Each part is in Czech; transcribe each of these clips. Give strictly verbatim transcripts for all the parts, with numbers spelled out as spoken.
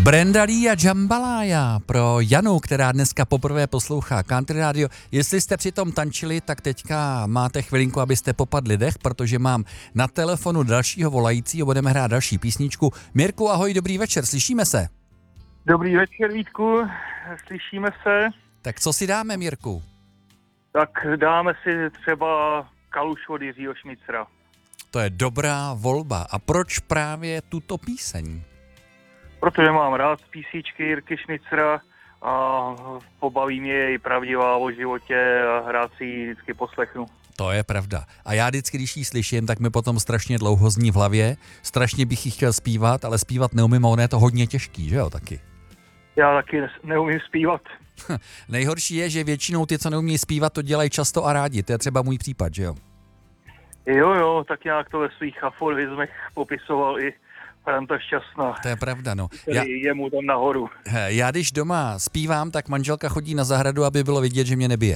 Brenda Lee a Jambalaya pro Janu, která dneska poprvé poslouchá Country Radio. Jestli jste přitom tančili, tak teďka máte chvilinku, abyste popadli dech, protože mám na telefonu dalšího volajícího, budeme hrát další písničku. Mirku, ahoj, dobrý večer, slyšíme se? Dobrý večer, Vítku, slyšíme se. Tak co si dáme, Mirku? Tak dáme si třeba Kaluš od Jiřího Šmicra. To je dobrá volba. A proč právě tuto píseň? Protože mám rád písničky Jirky Šmicra a pobaví mě jej pravdivá o životě a rád si ji vždycky poslechnu. To je pravda. A já vždycky, když ji slyším, tak mi potom strašně dlouho zní v hlavě. Strašně bych ji chtěl zpívat, ale zpívat neumím a ono je to hodně těžký, že jo, taky? Já taky neumím zpívat. Nejhorší je, že většinou ty, co neumí zpívat, to dělají často a rádi. To je třeba můj případ, že jo? Jo, jo, tak nějak to ve svých aforizmech popisoval i Franta Šťastná. To je pravda, no. Já, jemu tam nahoru. Já když doma zpívám, tak manželka chodí na zahradu, aby bylo vidět, že mě nebije.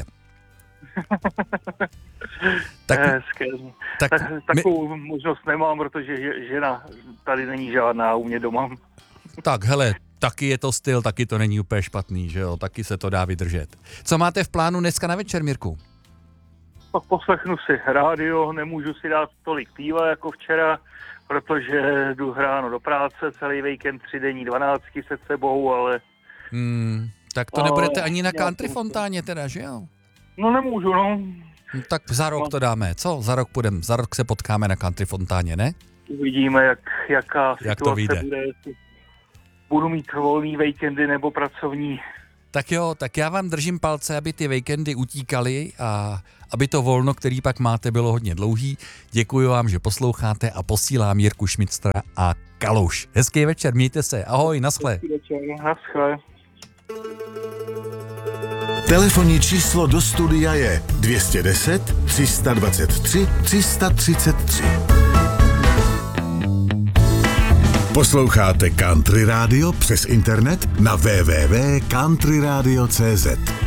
tak, Hezké. Tak, tak, takovou my... možnost nemám, protože žena tady není žádná u mě doma. Tak hele, taky je to styl, taky to není úplně špatný, že jo, taky se to dá vydržet. Co máte v plánu dneska na večer, Mirku? Tak poslechnu si rádio, nemůžu si dát tolik piva jako včera, protože jdu ráno do práce, celý víkend tři denní dvanáctky se sebou, ale... Hmm, tak to ale nebudete ani na country fontáně teda, že jo? No nemůžu, no. no. Tak za rok to dáme, co? Za rok půjdeme, za rok se potkáme na country fontáně, ne? Uvidíme, jak, jaká jak situace to vyjde. Bude, jestli budu mít volný víkendy nebo pracovní. Tak jo, tak já vám držím palce, aby ty víkendy utíkaly a aby to volno, který pak máte, bylo hodně dlouhý. Děkuji vám, že posloucháte a posílám Jirku Šmicra a Kaluš. Hezký večer, mějte se, ahoj, naschle. Hezký večer, naschle. Telefonní číslo do studia je dvě stě deset, tři dvacet tři, tři třicet tři. Posloucháte Country Radio přes internet na w w w tečka country radio tečka c z.